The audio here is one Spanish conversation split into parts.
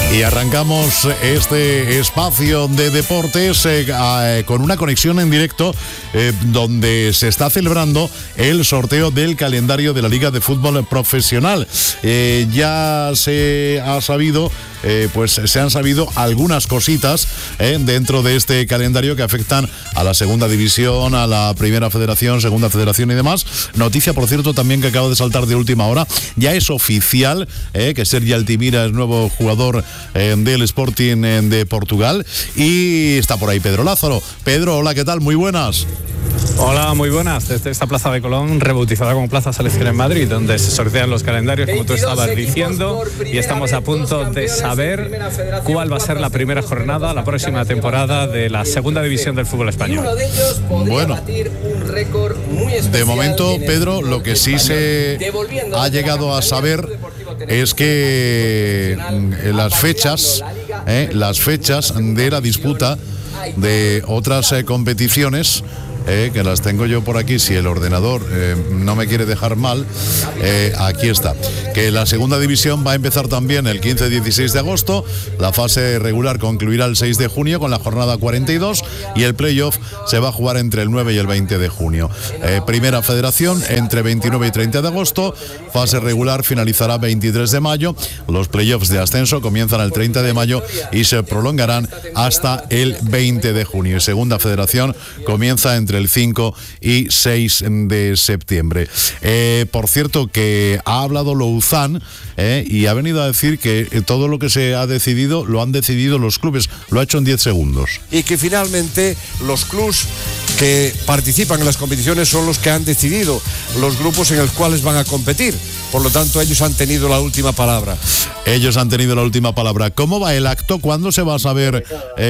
Y arrancamos este espacio de deportes con una conexión en directo donde se está celebrando el sorteo del calendario de la Liga de Fútbol Profesional. Ya se ha sabido, se han sabido algunas cositas dentro de este calendario que afectan a la segunda división, a la primera federación, segunda federación y demás. Noticia, por cierto, también que acaba de saltar de última hora. Ya es oficial que Sergi Altimira es nuevo jugador del Sporting de Portugal, y está por ahí Pedro Lázaro. Pedro, hola, ¿qué tal? Muy buenas. Hola, muy buenas. Desde esta Plaza de Colón, rebautizada como Plaza Selección en Madrid, donde se sortean los calendarios, como tú estabas diciendo, y estamos a punto de saber cuál va a ser la primera jornada, la próxima temporada de la segunda división del fútbol español. Bueno, de momento, Pedro, lo que sí se ha llegado a saber es que las fechas de la disputa de otras competiciones, que las tengo yo por aquí, si el ordenador no me quiere dejar mal, aquí está, que la segunda división va a empezar también el 15-16 de agosto, la fase regular concluirá el 6 de junio con la jornada 42 y el playoff se va a jugar entre el 9 y el 20 de junio. Primera federación entre 29 y 30 de agosto, fase regular finalizará 23 de mayo, los playoffs de ascenso comienzan el 30 de mayo y se prolongarán hasta el 20 de junio. Segunda federación comienza entre el 5 y 6 de septiembre. Por cierto, que ha hablado Louzán y ha venido a decir que todo lo que se ha decidido lo han decidido los clubes, lo ha hecho en 10 segundos. Y que finalmente los clubes que participan en las competiciones son los que han decidido los grupos en los cuales van a competir. Por lo tanto, ellos han tenido la última palabra. Ellos han tenido la última palabra. ¿Cómo va el acto? ¿Cuándo se va a saber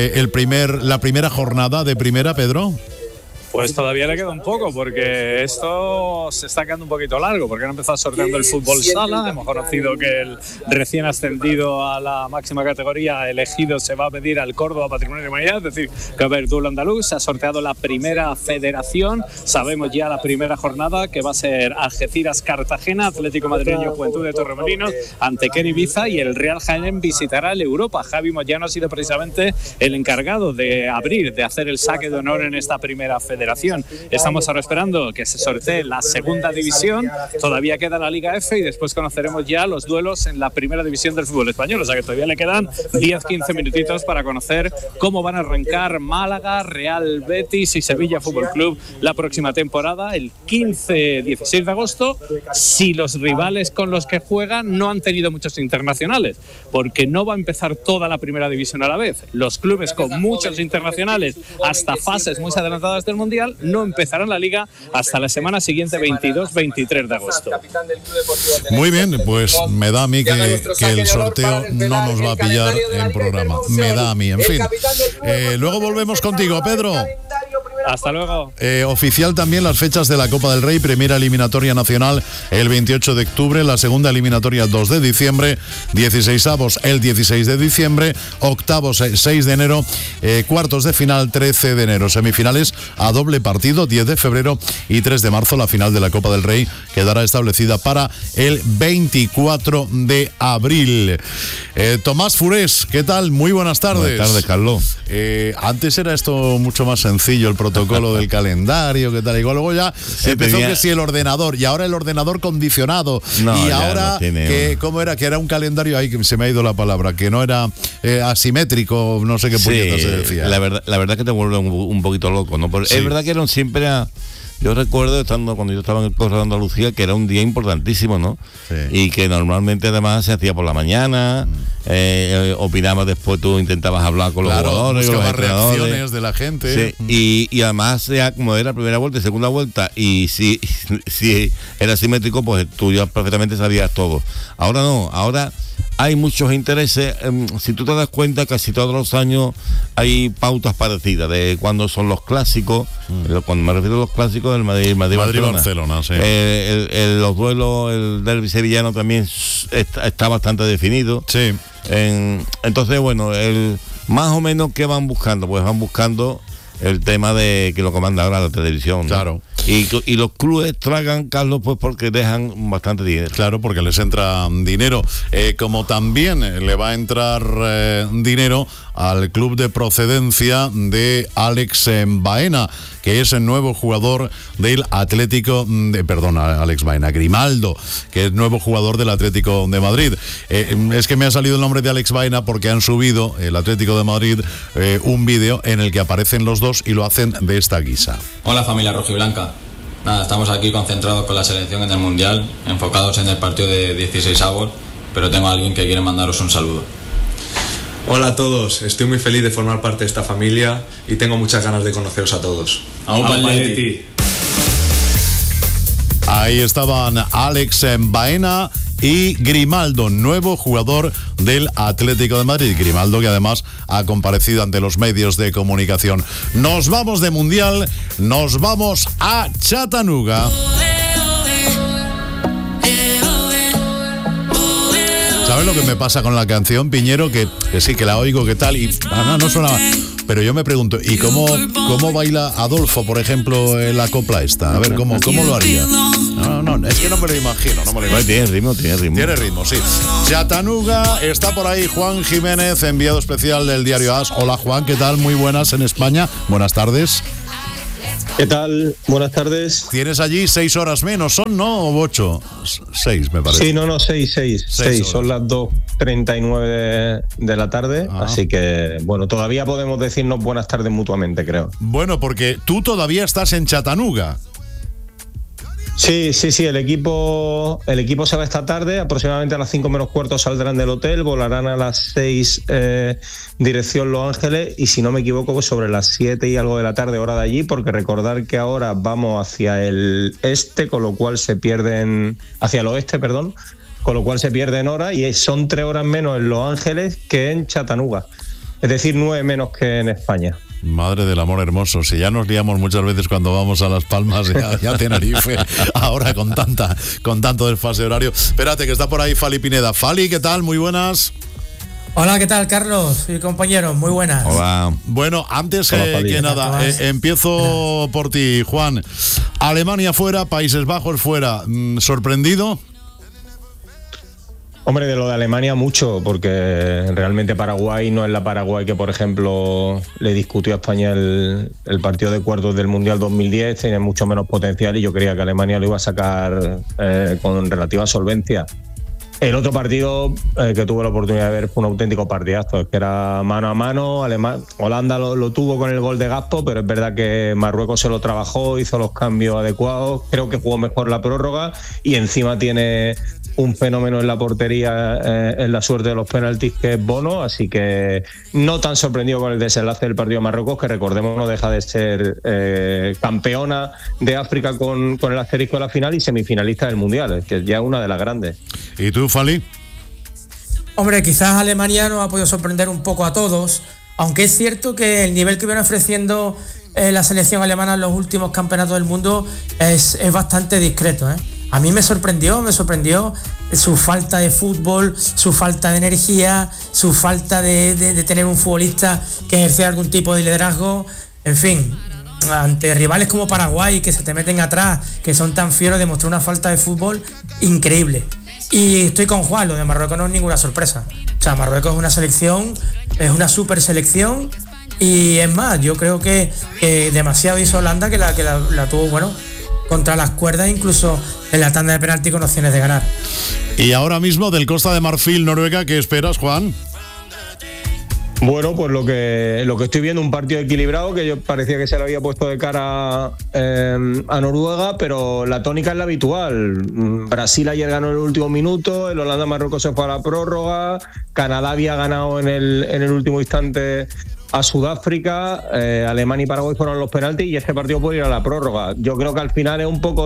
la primera jornada de primera, Pedro? Pues todavía le queda un poco, porque esto se está quedando un poquito largo, porque han empezado sorteando el fútbol sala. Hemos conocido que el recién ascendido a la máxima categoría elegido se va a pedir al Córdoba Patrimonio de la Humanidad, es decir, que va a haber duelo andaluz. Se ha sorteado la primera federación, sabemos ya la primera jornada, que va a ser Algeciras Cartagena, Atlético Madrileño Juventud de Torremolinos, Antequera Ibiza, y el Real Jaén visitará el Europa. Javi Moyano ha sido precisamente el encargado de hacer el saque de honor en esta primera federación. Estamos ahora esperando que se sortee la segunda división, todavía queda la Liga F y después conoceremos ya los duelos en la primera división del fútbol español, o sea que todavía le quedan 10-15 minutitos para conocer cómo van a arrancar Málaga, Real Betis y Sevilla Fútbol Club la próxima temporada, el 15-16 de agosto, si los rivales con los que juegan no han tenido muchos internacionales, porque no va a empezar toda la primera división a la vez. Los clubes con muchos internacionales hasta fases muy adelantadas del Mundial no empezarán la Liga hasta la semana siguiente, 22-23 de agosto. Muy bien, pues me da a mí que el sorteo no nos va a pillar en programa. Me da a mí, en fin. Luego volvemos contigo, Pedro. Hasta luego. Oficial también las fechas de la Copa del Rey, primera eliminatoria nacional el 28 de octubre, la segunda eliminatoria el 2 de diciembre, 16avos el 16 de diciembre, octavos 6 de enero, cuartos de final 13 de enero, semifinales a doble partido 10 de febrero y 3 de marzo. La final de la Copa del Rey quedará establecida para el 24 de abril. Tomás Furés, ¿qué tal? Muy buenas tardes. Buenas tardes, Carlos. Antes era esto mucho más sencillo, el protocolo del calendario, ¿qué tal? Igual luego ya empezó que si el ordenador, y ahora el ordenador condicionado, y ahora ¿cómo era? Que era un calendario, ahí que se me ha ido la palabra, que no era asimétrico, no sé qué puñeta se decía. La verdad que te vuelve un poquito loco, ¿no? Sí. Es verdad que eran siempre yo recuerdo cuando yo estaba en el Correo de Andalucía que era un día importantísimo, ¿no? Sí. Y que normalmente además se hacía por la mañana, opinabas después, tú intentabas hablar con los jugadores, con los entrenadores, reacciones de la gente. Sí. Y además, como era primera vuelta y segunda vuelta, y si era simétrico, pues tú ya perfectamente sabías todo. Ahora no, ahora hay muchos intereses. Si tú te das cuenta, casi todos los años hay pautas parecidas de cuándo son los clásicos. Cuando me refiero a los clásicos del Madrid-Barcelona, sí. Los duelos, el derbi sevillano también está bastante definido. Sí. Entonces, bueno, más o menos, ¿qué van buscando? Pues van buscando el tema de que lo comanda ahora la televisión, ¿no? Claro. Y los clubes tragan, Carlos, pues porque dejan bastante dinero. Claro, porque les entra dinero. Como también le va a entrar dinero al club de procedencia de Alex Baena, que es el nuevo jugador del Alex Baena, Grimaldo, que es nuevo jugador del Atlético de Madrid. Es que me ha salido el nombre de Alex Baena porque han subido el Atlético de Madrid un vídeo en el que aparecen los dos y lo hacen de esta guisa. Hola familia rojiblanca. Nada, estamos aquí concentrados con la selección en el Mundial, enfocados en el partido de 16avos, pero tengo a alguien que quiere mandaros un saludo. Hola a todos, estoy muy feliz de formar parte de esta familia y tengo muchas ganas de conoceros a todos. Ahí estaban Alex Baena y Grimaldo, nuevo jugador del Atlético de Madrid. Grimaldo, que además ha comparecido ante los medios de comunicación. Nos vamos de Mundial, nos vamos a Chattanooga. ¿Sabes lo que me pasa con la canción, Piñero? Que sí, que la oigo, que tal, y no sonaba. Pero yo me pregunto, ¿y cómo baila Adolfo, por ejemplo, en la copla esta? A ver, ¿cómo lo haría? No, es que no me lo imagino. Tiene ritmo. Tiene ritmo, sí. Chattanooga, está por ahí Juan Jiménez, enviado especial del diario AS. Hola, Juan, ¿qué tal? Muy buenas en España. Buenas tardes. ¿Qué tal? Buenas tardes. Tienes allí 6 horas menos, ¿son, no? ¿O 8? 6, me parece. Sí, no, 6. Son las 2:39 de la tarde, así que, bueno, todavía podemos decirnos buenas tardes mutuamente, creo. Bueno, porque tú todavía estás en Chattanooga. Sí, el equipo se va esta tarde, aproximadamente a las 5 menos cuarto saldrán del hotel, volarán a las 6 dirección Los Ángeles y si no me equivoco pues sobre las 7 y algo de la tarde hora de allí, porque recordar que ahora vamos hacia el este, con lo cual se pierden, hacia el oeste, perdón, con lo cual se pierden horas y son 3 horas menos en Los Ángeles que en Chattanooga, es decir, 9 menos que en España. Madre del amor hermoso, si ya nos liamos muchas veces cuando vamos a Las Palmas y a Tenerife, ahora con tanto desfase horario. Espérate, que está por ahí Fali Pineda. Fali, ¿qué tal? Muy buenas. Hola, ¿qué tal, Carlos y compañeros? Muy buenas. Hola. Bueno, antes que nada, empiezo por ti, Juan. Alemania fuera, Países Bajos fuera. ¿Sorprendido? Hombre, de lo de Alemania mucho, porque realmente Paraguay no es la Paraguay que, por ejemplo, le discutió a España el partido de cuartos del Mundial 2010, tiene mucho menos potencial y yo creía que Alemania lo iba a sacar con relativa solvencia. El otro partido que tuve la oportunidad de ver fue un auténtico partidazo, es que era mano a mano. Holanda lo tuvo con el gol de Gakpo, pero es verdad que Marruecos se lo trabajó, hizo los cambios adecuados, creo que jugó mejor la prórroga y encima tiene un fenómeno en la portería en la suerte de los penaltis que es Bono, así que no tan sorprendido con el desenlace del partido de Marruecos, que recordemos no deja de ser campeona de África con el asterisco de la final y semifinalista del Mundial, que ya es una de las grandes. ¿Y tú, Fali? Hombre, quizás Alemania nos ha podido sorprender un poco a todos, aunque es cierto que el nivel que viene ofreciendo la selección alemana en los últimos campeonatos del mundo es bastante discreto, ¿eh? A mí me sorprendió su falta de fútbol, su falta de energía, su falta de tener un futbolista que ejerciera algún tipo de liderazgo. En fin, ante rivales como Paraguay, que se te meten atrás, que son tan fieros, demostró una falta de fútbol increíble. Y estoy con Juan, lo de Marruecos no es ninguna sorpresa. O sea, Marruecos es una selección, es una super selección. Y es más, yo creo que demasiado hizo Holanda que la tuvo, bueno, contra las cuerdas, incluso en la tanda de penalti con opciones de ganar. Y ahora mismo del Costa de Marfil, Noruega, ¿qué esperas, Juan? Bueno, pues lo que estoy viendo, un partido equilibrado que yo parecía que se le había puesto de cara a Noruega, pero la tónica es la habitual. Brasil ayer ganó en el último minuto, el Holanda-Marruecos se fue a la prórroga, Canadá había ganado en el último instante a Sudáfrica, Alemania y Paraguay fueron los penaltis y este partido puede ir a la prórroga. Yo creo que al final es un poco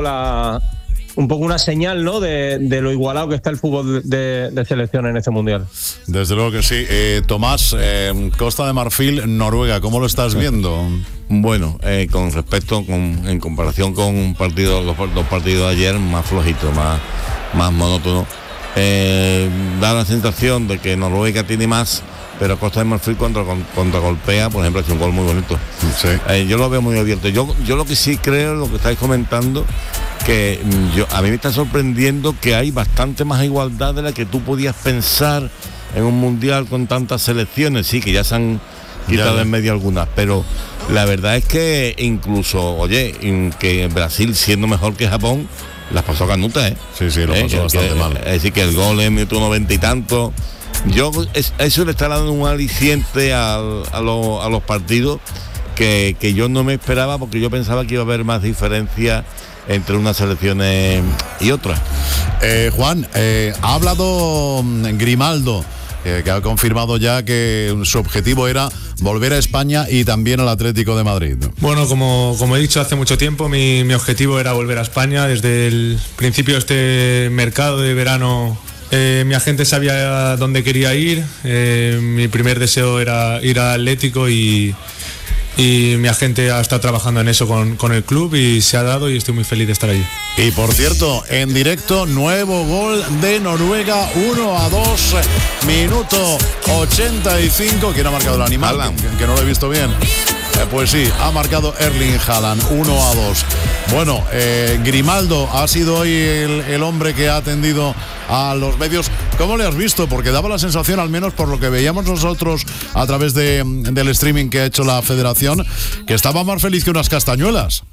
una señal, ¿no?, de lo igualado que está el fútbol de selección en este mundial. Desde luego que sí. Tomás, Costa de Marfil, Noruega, ¿cómo lo estás viendo? Bueno, con respecto, en comparación con los partidos de ayer, más flojito, más monótono. Da la sensación de que Noruega tiene más, pero Costa de Marfil contra golpea, por ejemplo, ha hecho un gol muy bonito. Sí. Yo lo veo muy abierto. Yo lo que sí creo, lo que estáis comentando, que a mí me está sorprendiendo que hay bastante más igualdad de la que tú podías pensar en un mundial con tantas selecciones. Sí, que ya se han quitado en medio algunas, pero la verdad es que incluso, que Brasil, siendo mejor que Japón, las pasó canutas, ¿eh? Sí, lo pasó bastante mal. Es decir, que el gol en minuto 90 y tanto. Eso le está dando un aliciente a los partidos que yo no me esperaba, porque yo pensaba que iba a haber más diferencia entre unas selecciones y otras. Juan, ha hablado Grimaldo, que ha confirmado ya que su objetivo era volver a España y también al Atlético de Madrid. Bueno, como he dicho hace mucho tiempo, mi objetivo era volver a España. Desde el principio de este mercado de verano, mi agente sabía dónde quería ir. Mi primer deseo era ir al Atlético y mi agente está trabajando en eso con el club y se ha dado, y estoy muy feliz de estar allí. Y por cierto, en directo, nuevo gol de Noruega, 1-2, minuto 85. ¿Quién ha marcado el animal? Que no lo he visto bien. Pues sí, ha marcado Erling Haaland, 1-2. Bueno, Grimaldo ha sido hoy el hombre que ha atendido a los medios. ¿Cómo le has visto? Porque daba la sensación, al menos por lo que veíamos nosotros a través del streaming que ha hecho la federación, que estaba más feliz que unas castañuelas.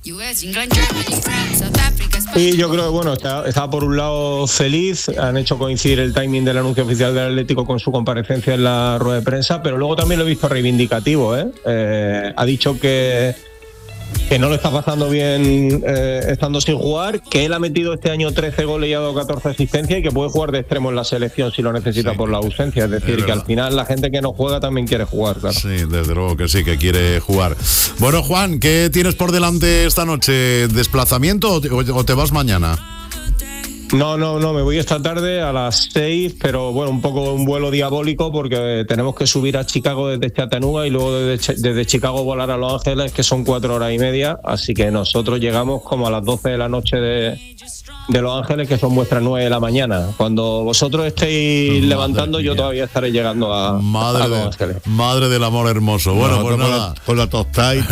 Y yo creo que, bueno, estaba por un lado feliz, han hecho coincidir el timing del anuncio oficial del Atlético con su comparecencia en la rueda de prensa, pero luego también lo he visto reivindicativo, ha dicho que no lo está pasando bien estando sin jugar, que él ha metido este año 13 goles y ha dado 14 asistencias y que puede jugar de extremo en la selección si lo necesita por la ausencia. Es decir, que al final la gente que no juega también quiere jugar, claro. Sí, desde luego que sí, que quiere jugar. Bueno, Juan, ¿qué tienes por delante esta noche? ¿Desplazamiento o te vas mañana? No, me voy esta tarde a las 6, pero bueno, un poco un vuelo diabólico porque tenemos que subir a Chicago desde Chattanooga y luego desde Chicago volar a Los Ángeles, que son 4 horas y media, así que nosotros llegamos como a las 12 de la noche de Los Ángeles, que son vuestras 9 de la mañana. Cuando vosotros estéis levantando, yo todavía estaré llegando a Los Ángeles. Madre del amor hermoso. Bueno, pues nada. Con la tostada y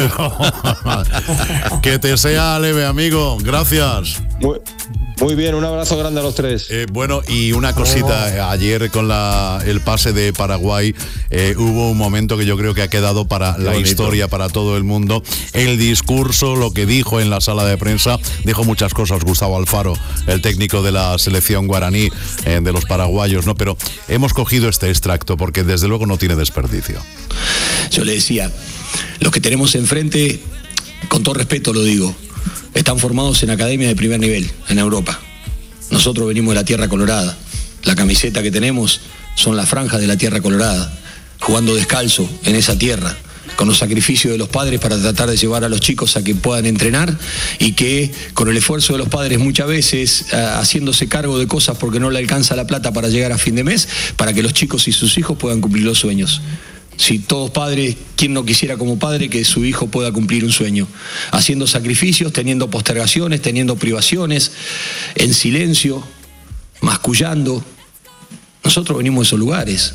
que te sea leve, amigo. Gracias. Muy bien, un abrazo grande a los tres. Bueno, y una cosita, ayer con el pase de Paraguay hubo un momento que yo creo que ha quedado para la historia, para todo el mundo. El discurso, lo que dijo en la sala de prensa, dijo muchas cosas Gustavo Alfaro, el técnico de la selección guaraní, de los paraguayos, ¿no? Pero hemos cogido este extracto porque desde luego no tiene desperdicio. Yo le decía, los que tenemos enfrente, con todo respeto lo digo, están formados en academias de primer nivel, en Europa. Nosotros venimos de la Tierra Colorada. La camiseta que tenemos son las franjas de la Tierra Colorada, jugando descalzo en esa tierra, con los sacrificios de los padres para tratar de llevar a los chicos a que puedan entrenar y que con el esfuerzo de los padres muchas veces haciéndose cargo de cosas porque no le alcanza la plata para llegar a fin de mes, para que los chicos y sus hijos puedan cumplir los sueños. Si todos padres, ¿quién no quisiera como padre que su hijo pueda cumplir un sueño? Haciendo sacrificios, teniendo postergaciones, teniendo privaciones, en silencio, mascullando. Nosotros venimos de esos lugares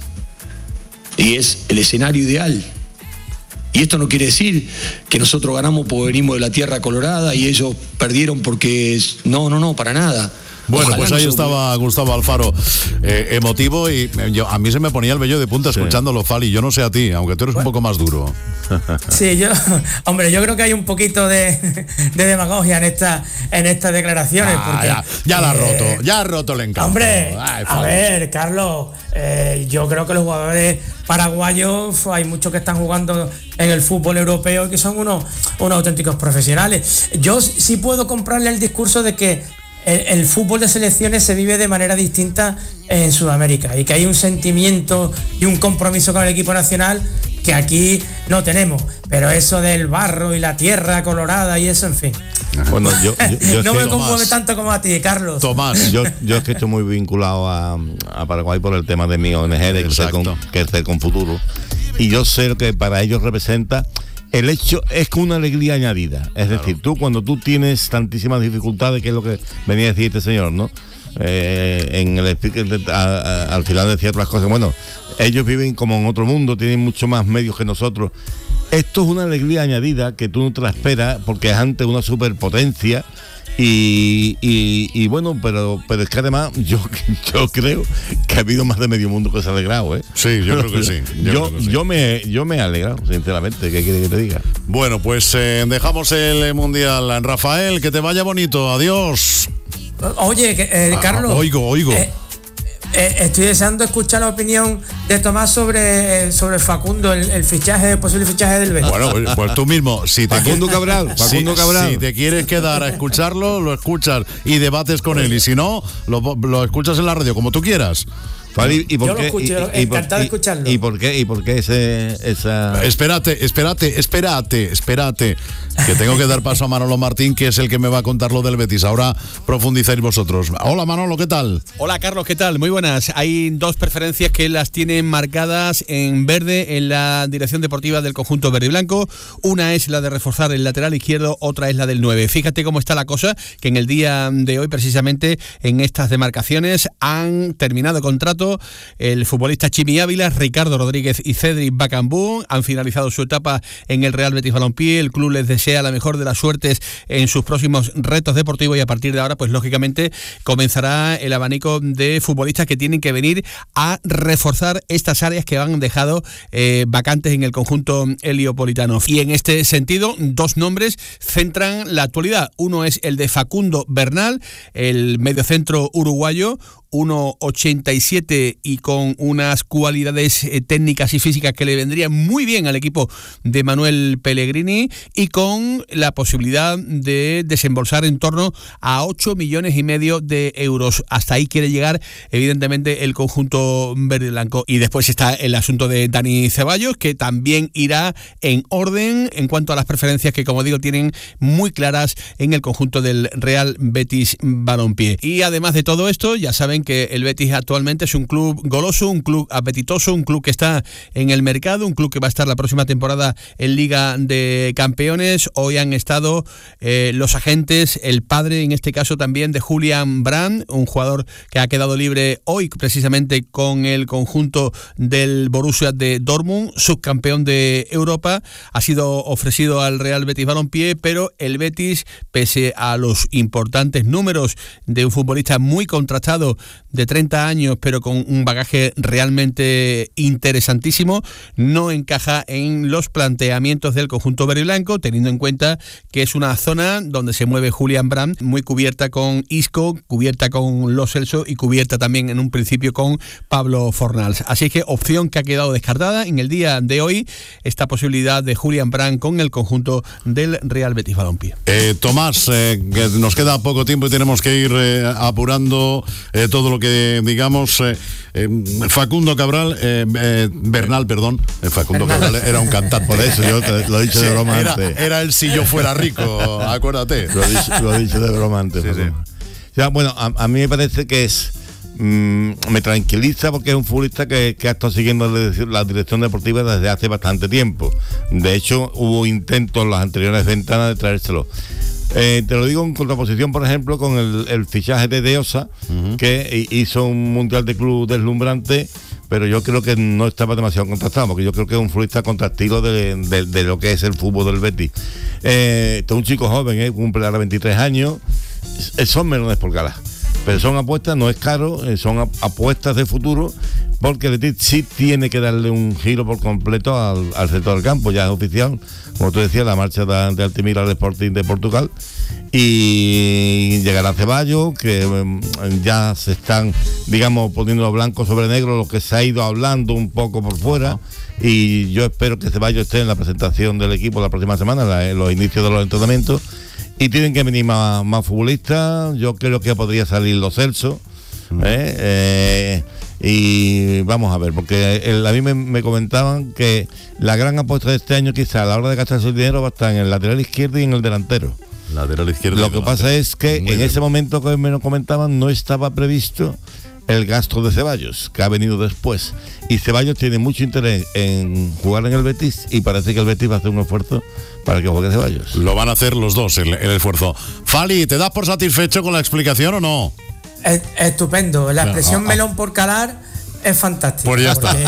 y es el escenario ideal. Y esto no quiere decir que nosotros ganamos porque venimos de la Tierra Colorada y ellos perdieron porque... No, para nada. Bueno, Ojalá pues ahí estaba Gustavo Alfaro, emotivo, y a mí se me ponía el vello de punta escuchándolo, Fali. Yo no sé a ti, aunque tú eres un poco más duro. Sí, yo creo que hay un poquito de demagogia en estas declaraciones. Porque, ya ha roto el encanto. Hombre, a ver, Carlos, yo creo que los jugadores paraguayos, hay muchos que están jugando en el fútbol europeo y que son unos auténticos profesionales. Yo sí puedo comprarle el discurso de que el fútbol de selecciones se vive de manera distinta en Sudamérica y que hay un sentimiento y un compromiso con el equipo nacional que aquí no tenemos, pero eso del barro y la tierra colorada y eso, en fin. Bueno, yo no me conmueve tanto como a ti, Carlos. Tomás. Yo es que estoy muy vinculado a Paraguay por el tema de mi ONG, de Crecer con Futuro, y yo sé lo que para ellos representa. El hecho es que una alegría añadida. Es decir, cuando tú tienes tantísimas dificultades, que es lo que venía a decir este señor, ¿no? en el speaker al final decía otras cosas. Bueno, ellos viven como en otro mundo, tienen mucho más medios que nosotros. Esto es una alegría añadida que tú no te la esperas porque es ante una superpotencia. Y bueno, pero es que además yo creo que ha habido más de medio mundo que se ha alegrado, ¿eh? Sí, yo creo que sí. Yo me he alegrado, sinceramente. ¿Qué quiere que te diga? Bueno, pues dejamos el Mundial. Rafael, que te vaya bonito. Adiós. Oye, Carlos. Oigo. Estoy deseando escuchar la opinión de Tomás sobre Facundo, el posible fichaje del Betis. Bueno, pues tú mismo, Facundo Cabral. Si te quieres quedar a escucharlo, lo escuchas y debates con él, y si no, lo escuchas en la radio, como tú quieras. ¿Y por yo qué? Lo escucho, encantado de escucharlo. ¿Y por qué esa...? Espérate, que tengo que dar paso a Manolo Martín, que es el que me va a contar lo del Betis. Ahora profundizáis vosotros. Hola Manolo, ¿qué tal? Hola Carlos, ¿qué tal? Muy buenas. Hay dos preferencias que las tienen marcadas en verde en la dirección deportiva del conjunto verde y blanco. Una es la de reforzar el lateral izquierdo, otra es la del 9. Fíjate cómo está la cosa, que en el día de hoy, precisamente en estas demarcaciones, han terminado contrato el futbolista Chimi Ávila, Ricardo Rodríguez y Cedric Bakambu. Han finalizado su etapa en el Real Betis Balompié. El club les desea la mejor de las suertes en sus próximos retos deportivos y a partir de ahora, pues lógicamente comenzará el abanico de futbolistas que tienen que venir a reforzar estas áreas que han dejado vacantes en el conjunto heliopolitano. Y en este sentido, dos nombres centran la actualidad. Uno es el de Facundo Bernal, el mediocentro uruguayo, 1,87 y con unas cualidades técnicas y físicas que le vendrían muy bien al equipo de Manuel Pellegrini y con la posibilidad de desembolsar en torno a 8,5 millones de euros. Hasta ahí quiere llegar, evidentemente, el conjunto verde y blanco. Y después está el asunto de Dani Ceballos, que también irá en orden en cuanto a las preferencias que, como digo, tienen muy claras en el conjunto del Real Betis Balompié. Y además de todo esto, ya saben que el Betis actualmente es un club goloso, un club apetitoso, un club que está en el mercado, un club que va a estar la próxima temporada en Liga de Campeones. Hoy han estado los agentes, el padre en este caso también de Julian Brandt, un jugador que ha quedado libre hoy precisamente con el conjunto del Borussia de Dortmund, subcampeón de Europa. Ha sido ofrecido al Real Betis Balompié, pero el Betis, pese a los importantes números de un futbolista muy contrastado de 30 años, pero con un bagaje realmente interesantísimo, no encaja en los planteamientos del conjunto verde y blanco, teniendo en cuenta que es una zona donde se mueve Julian Brandt, muy cubierta con Isco, cubierta con Lo Celso y cubierta también en un principio con Pablo Fornals. Así que opción que ha quedado descartada en el día de hoy, esta posibilidad de Julian Brandt con el conjunto del Real Betis Balompié. Tomás, que nos queda poco tiempo y tenemos que ir apurando todo lo que digamos. Facundo Cabral, Bernal, perdón. Facundo Cabral era un cantante, por eso yo te lo he dicho de broma antes. Era el Si yo fuera rico, acuérdate. Lo he dicho de broma antes. Sí. Ya, bueno, a mí me parece que es me tranquiliza porque es un futbolista que ha estado siguiendo la dirección deportiva desde hace bastante tiempo. De hecho, hubo intentos en las anteriores ventanas de traérselo. Te lo digo en contraposición, por ejemplo, con el fichaje de Deosa, que hizo un mundial de club deslumbrante, pero yo creo que no estaba demasiado contrastado, porque yo creo que es un futbolista contrastilo de lo que es el fútbol del Betis. Es un chico joven, cumple ahora 23 años, son melones por gala, pero son apuestas, no es caro, son apuestas de futuro, porque el Betis sí tiene que darle un giro por completo al sector del campo. Ya es oficial, como tú decías, la marcha de Altimira al Sporting de Portugal, y llegará Ceballos, que ya se están, digamos, poniendo blanco sobre negro lo que se ha ido hablando un poco por fuera, y yo espero que Ceballos esté en la presentación del equipo la próxima semana, en los inicios de los entrenamientos, y tienen que venir más futbolistas. Yo creo que podría salir Lo Celso, y vamos a ver, porque a mí me comentaban que la gran apuesta de este año, quizá a la hora de gastarse el dinero, va a estar en el lateral izquierdo y en el delantero. Lateral izquierdo. Lo que pasa es que en ese momento que me lo comentaban no estaba previsto el gasto de Ceballos, que ha venido después, y Ceballos tiene mucho interés en jugar en el Betis, y parece que el Betis va a hacer un esfuerzo para que juegue Ceballos. Lo van a hacer los dos, el esfuerzo. Fali, ¿te das por satisfecho con la explicación o no? Estupendo. La expresión melón por calar es fantástica. Pues ya está.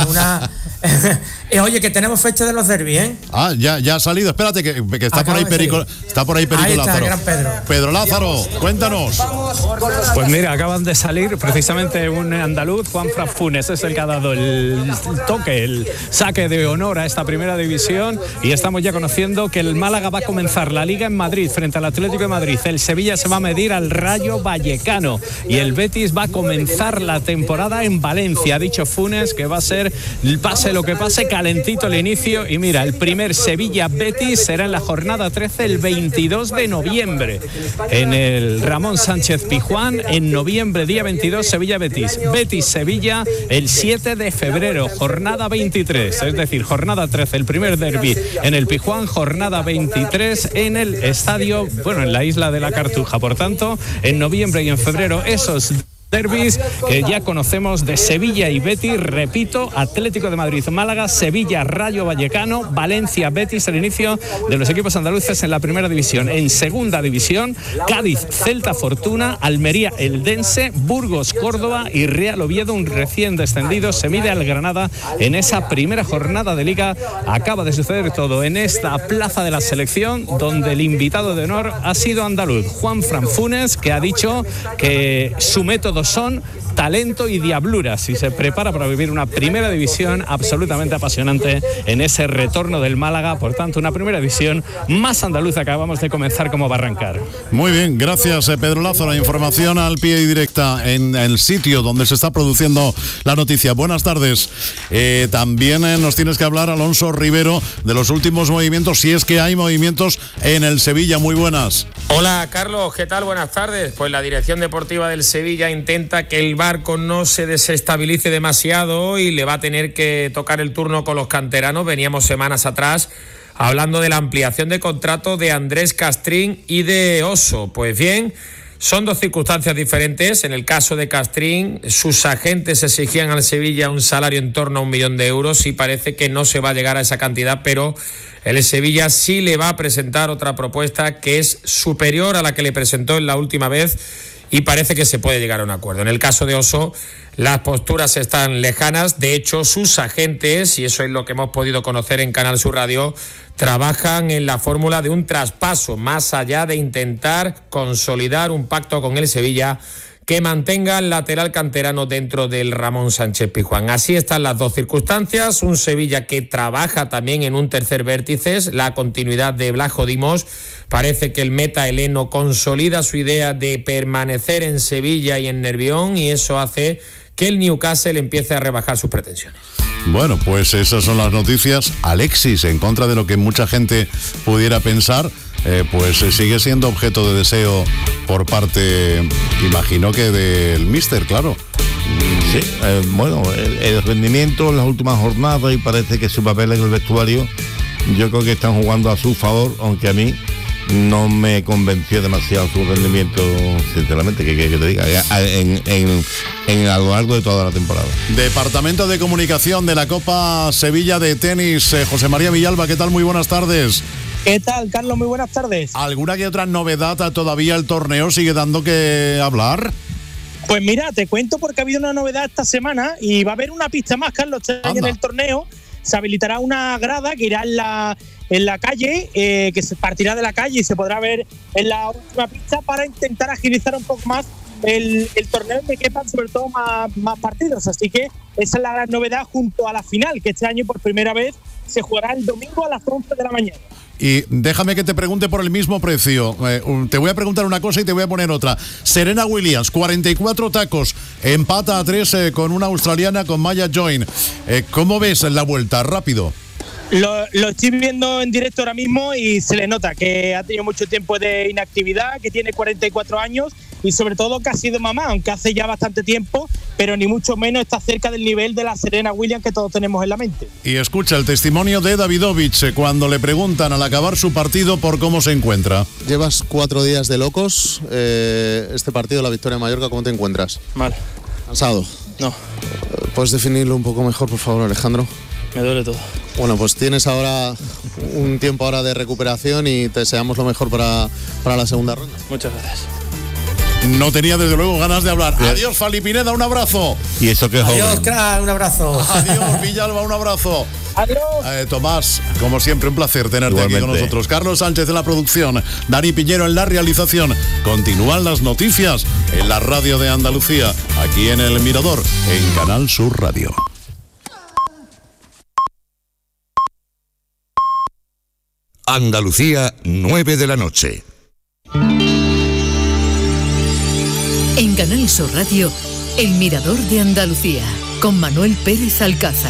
Oye, que tenemos fecha de los derbis, ¿eh? Ya ha salido. Espérate, que está por ahí Perico. Está por ahí Perico Ahí está, Lázaro. el gran Pedro. Pedro Lázaro, cuéntanos. Pues mira, acaban de salir precisamente un andaluz, Juanfran Funes, es el que ha dado el toque, el saque de honor a esta primera división, y estamos ya conociendo que el Málaga va a comenzar la Liga en Madrid frente al Atlético de Madrid. El Sevilla se va a medir al Rayo Vallecano y el Betis va a comenzar la temporada en Valencia. Ha dicho Funes que va a ser, pase lo que pase, calentito el inicio, y mira, el primer Sevilla-Betis será en la jornada 13 el 22 de noviembre en el Ramón Sánchez Pizjuán. En noviembre, día 22, Sevilla-Betis. Betis-Sevilla el 7 de febrero, jornada 23, es decir, jornada 13, el primer derbi en el Pizjuán, jornada 23 en el estadio, en la isla de la Cartuja. Por tanto, en noviembre y en febrero esos derbis que ya conocemos de Sevilla y Betis, repito, Atlético de Madrid, Málaga, Sevilla, Rayo Vallecano, Valencia, Betis, el inicio de los equipos andaluces en la primera división. En segunda división, Cádiz, Celta Fortuna, Almería, Eldense, Burgos, Córdoba y Real Oviedo, un recién descendido, se mide al Granada en esa primera jornada de Liga. Acaba de suceder todo en esta plaza de la selección, donde el invitado de honor ha sido andaluz, Juanfran Funes, que ha dicho que su método son talento y diabluras, y se prepara para vivir una primera división absolutamente apasionante en ese retorno del Málaga. Por tanto, una primera división más andaluza que acabamos de comenzar como va a arrancar. Muy bien, gracias Pedro Lázaro. La información al pie y directa en el sitio donde se está produciendo la noticia. Buenas tardes. También nos tienes que hablar, Alonso Rivero, de los últimos movimientos, si es que hay movimientos en el Sevilla. Muy buenas. Hola Carlos, ¿qué tal? Buenas tardes. Pues la dirección deportiva del Sevilla intenta que el barco no se desestabilice demasiado y le va a tener que tocar el turno con los canteranos. Veníamos semanas atrás hablando de la ampliación de contrato de Andrés Castrín y de Oso. Pues bien, son dos circunstancias diferentes. En el caso de Castrín, sus agentes exigían al Sevilla un salario en torno a 1 millón de euros y parece que no se va a llegar a esa cantidad, pero el Sevilla sí le va a presentar otra propuesta que es superior a la que le presentó en la última vez, y parece que se puede llegar a un acuerdo. En el caso de Oso, las posturas están lejanas. De hecho, sus agentes, y eso es lo que hemos podido conocer en Canal Sur Radio, trabajan en la fórmula de un traspaso, más allá de intentar consolidar un pacto con el Sevilla que mantenga al lateral canterano dentro del Ramón Sánchez Pizjuán. Así están las dos circunstancias. Un Sevilla que trabaja también en un tercer vértice, la continuidad de Blajo Dimos. Parece que el meta heleno consolida su idea de permanecer en Sevilla y en Nervión, y eso hace que el Newcastle empiece a rebajar sus pretensiones. Bueno, pues esas son las noticias. Alexis, en contra de lo que mucha gente pudiera pensar, pues sigue siendo objeto de deseo por parte, imagino que del míster, claro. Sí, el rendimiento en las últimas jornadas, y parece que su papel en el vestuario, yo creo que están jugando a su favor, aunque a mí no me convenció demasiado su rendimiento, sinceramente, que te diga, a lo largo de toda la temporada. Departamento de Comunicación de la Copa Sevilla de Tenis, José María Villalba, ¿qué tal? Muy buenas tardes. ¿Qué tal, Carlos? Muy buenas tardes. ¿Alguna que otra novedad todavía? ¿El torneo sigue dando que hablar? Pues mira, te cuento porque ha habido una novedad esta semana y va a haber una pista más, Carlos, en el torneo. Se habilitará una grada que irá en la calle, que se partirá de la calle y se podrá ver en la última pista para intentar agilizar un poco más el torneo, y que quepan sobre todo más partidos. Así que esa es la gran novedad junto a la final, que este año por primera vez se jugará el domingo a las 11 de la mañana. Y déjame que te pregunte por el mismo precio. Te voy a preguntar una cosa y te voy a poner otra. Serena Williams, 44 tacos, empata a 3 con una australiana, con Maya Join. ¿Cómo ves la vuelta? Rápido. Lo estoy viendo en directo ahora mismo y se le nota que ha tenido mucho tiempo de inactividad, que tiene 44 años y sobre todo que ha sido mamá, aunque hace ya bastante tiempo, pero ni mucho menos está cerca del nivel de la Serena Williams que todos tenemos en la mente. Y escucha el testimonio de Davidovich cuando le preguntan al acabar su partido por cómo se encuentra. Llevas 4 días de locos. Este partido, la victoria de Mallorca, ¿cómo te encuentras? Mal. ¿Cansado? No. ¿Puedes definirlo un poco mejor, por favor, Alejandro? Me duele todo. Bueno, pues tienes ahora un tiempo ahora de recuperación y te deseamos lo mejor para la segunda ronda. Muchas gracias. no tenía desde luego ganas de hablar. Adiós, Fali Pineda, un abrazo. Y eso que es joven. Adiós, crack, un abrazo. Adiós, Villalba, un abrazo. Adiós. Tomás, como siempre, un placer tenerte aquí con nosotros. Carlos Sánchez en la producción, Dani Piñero en la realización. Continúan las noticias en la radio de Andalucía, aquí en El Mirador, en Canal Sur Radio. Andalucía, 9 de la noche. En Canal Sur Radio, El Mirador de Andalucía, con Manuel Pérez Alcázar.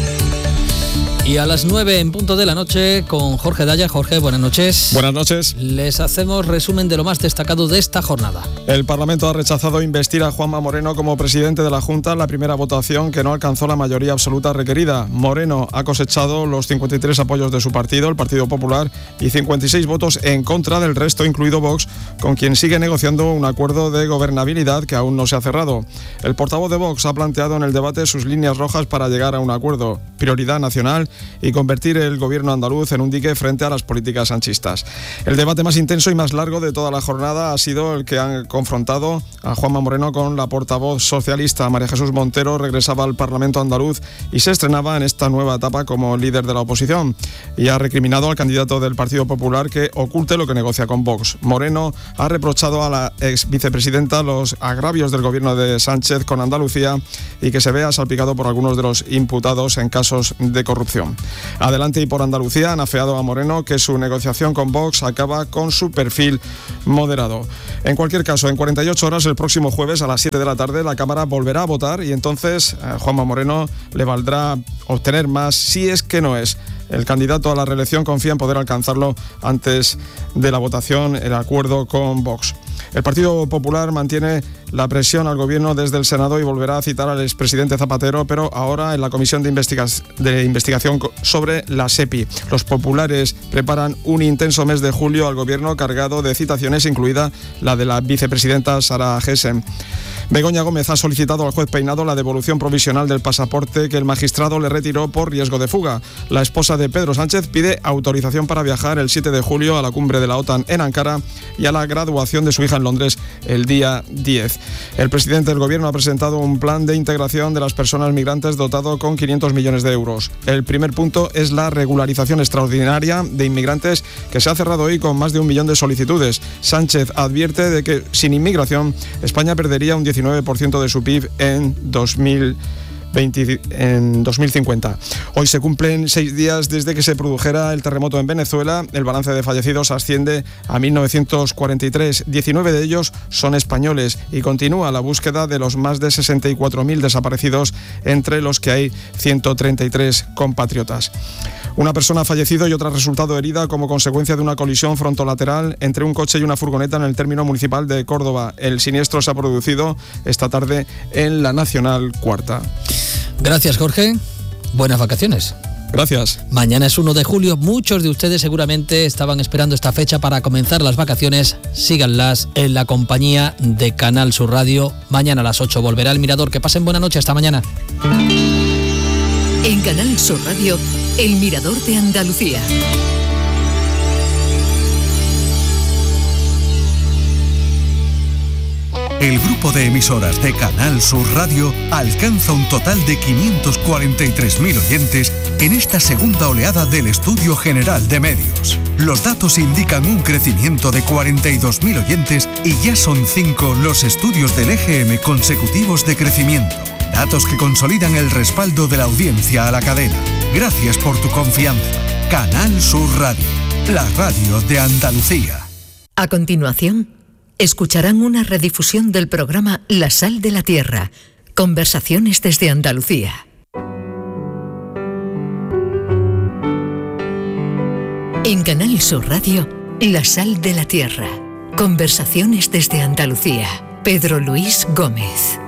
Y a las 9 en punto de la noche con Jorge Daya. Jorge, buenas noches. Buenas noches. Les hacemos resumen de lo más destacado de esta jornada. El Parlamento ha rechazado investir a Juanma Moreno como presidente de la Junta en la primera votación, que no alcanzó la mayoría absoluta requerida. Moreno ha cosechado los 53 apoyos de su partido, el Partido Popular, y 56 votos en contra del resto, incluido Vox, con quien sigue negociando un acuerdo de gobernabilidad que aún no se ha cerrado. El portavoz de Vox ha planteado en el debate sus líneas rojas para llegar a un acuerdo: prioridad nacional y convertir el gobierno andaluz en un dique frente a las políticas sanchistas. El debate más intenso y más largo de toda la jornada ha sido el que han confrontado a Juanma Moreno con la portavoz socialista. María Jesús Montero regresaba al Parlamento andaluz y se estrenaba en esta nueva etapa como líder de la oposición, y ha recriminado al candidato del Partido Popular que oculte lo que negocia con Vox. Moreno ha reprochado a la ex vicepresidenta los agravios del gobierno de Sánchez con Andalucía y que se vea salpicado por algunos de los imputados en casos de corrupción. Adelante y por Andalucía han afeado a Moreno que su negociación con Vox acaba con su perfil moderado. En cualquier caso, en 48 horas, el próximo jueves a las 7 de la tarde, la Cámara volverá a votar y entonces a Juanma Moreno le valdrá obtener más, si es que no es. El candidato a la reelección confía en poder alcanzarlo antes de la votación, el acuerdo con Vox. El Partido Popular mantiene la presión al gobierno desde el Senado y volverá a citar al expresidente Zapatero, pero ahora en la Comisión de Investigación sobre la SEPI. Los populares preparan un intenso mes de julio al gobierno cargado de citaciones, incluida la de la vicepresidenta Sara Gessen. Begoña Gómez ha solicitado al juez Peinado la devolución provisional del pasaporte que el magistrado le retiró por riesgo de fuga. La esposa de Pedro Sánchez pide autorización para viajar el 7 de julio a la cumbre de la OTAN en Ankara y a la graduación de su hija en Londres el día 10. El presidente del gobierno ha presentado un plan de integración de las personas migrantes dotado con 500 millones de euros. El primer punto es la regularización extraordinaria de inmigrantes, que se ha cerrado hoy con más de 1 millón de solicitudes. Sánchez advierte de que sin inmigración España perdería un 19% de su PIB en 2050. Hoy se cumplen 6 días desde que se produjera el terremoto en Venezuela. El balance de fallecidos asciende a 1943. 19 de ellos son españoles y continúa la búsqueda de los más de 64.000 desaparecidos, entre los que hay 133 compatriotas. Una persona ha fallecido y otra ha resultado herida como consecuencia de una colisión frontolateral entre un coche y una furgoneta en el término municipal de Córdoba. El siniestro se ha producido esta tarde en la Nacional Cuarta. Gracias, Jorge. Buenas vacaciones. Gracias. Mañana es 1 de julio. Muchos de ustedes seguramente estaban esperando esta fecha para comenzar las vacaciones. Síganlas en la compañía de Canal Sur Radio. Mañana a las 8 volverá El Mirador. Que pasen buena noche. Hasta mañana. En Canal Sur Radio, El Mirador de Andalucía. El grupo de emisoras de Canal Sur Radio alcanza un total de 543.000 oyentes en esta segunda oleada del Estudio General de Medios. Los datos indican un crecimiento de 42.000 oyentes y ya son 5 los estudios del EGM consecutivos de crecimiento. Datos que consolidan el respaldo de la audiencia a la cadena. Gracias por tu confianza. Canal Sur Radio, la radio de Andalucía. A continuación, escucharán una redifusión del programa La Sal de la Tierra, conversaciones desde Andalucía. En Canal Sur Radio, La Sal de la Tierra, conversaciones desde Andalucía. Pedro Luis Gómez.